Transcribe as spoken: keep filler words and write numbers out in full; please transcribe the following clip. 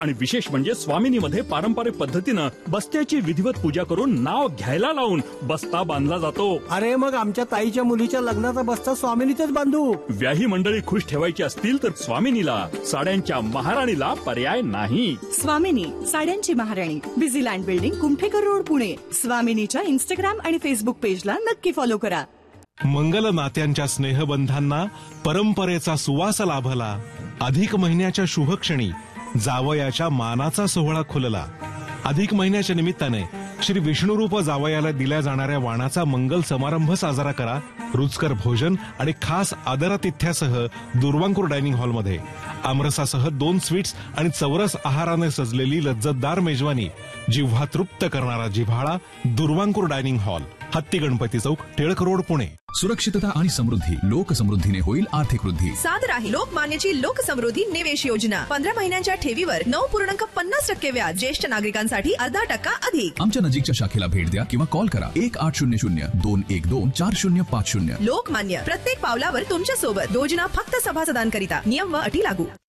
आणि विशेष म्हणजे स्वामिनीमध्ये पारंपरिक पद्धतीनं बस्त्याची विधिवत पूजा करून नाव घ्यायला लावून बस्ता बांधला जातो. अरे मग आमच्या ताईच्या मुलीच्या लग्नाचा बस्ता स्वामिनीतच बांधू. व्याही मंडळी खुश ठेवायची असतील तर स्वामिनीला, साड्यांच्या महाराणीला पर्याय नाही. स्वामिनी, साड्यांची महाराणी, Busyland building, Kumthekar road, Pune. स्वामिनीच्या Instagram आणि फेसबुक पेजला नक्की फॉलो करा. मंगल नात्यांच्या स्नेहबंधांना परंपरेचा सुवास लाभला. अधिक महिन्याच्या शुभक्षणी जावयाच्या मानाचा सोहळा खुलला. अधिक महिन्याच्या निमित्ताने श्री विष्णुरूप जावयाला दिल्या जाणाऱ्या वाणाचा मंगल समारंभ साजरा करा. रुचकर भोजन आणि खास आदरातिथ्यासह दुर्वांकूर डायनिंग हॉलमध्ये आमरसासह दोन स्वीट्स आणि चौरस आहाराने सजलेली लज्जतदार मेजवानी, जिव्हा तृप्त करणारा जिव्हाळा. दुर्वांकूर डायनिंग हॉल, हत्ती गणपती चौक, टिळक रोड, पुणे. सुरक्षितता आणि समृद्धी. लोकसमृद्धीने होईल आर्थिक वृद्धी. सादर आहे लोकमान्यची लोकसमृद्धी निवेश योजना. पंधरा महिन्यांच्या ठेवीवर नऊ पूर्णांक पन्नास टक्के व्याज. ज्येष्ठ नागरिकांसाठी अर्धा टक्का अधिक. आमच्या नजीकच्या शाखेला भेट द्या किंवा कॉल करा एक आठ शून्य शून्य दोन एक दोन चार शून्य पाच शून्य. लोकमान्य, प्रत्येक पावलावर तुमच्या सोबत. योजना फक्त सभासदांकरिता. नियम व अटी लागू.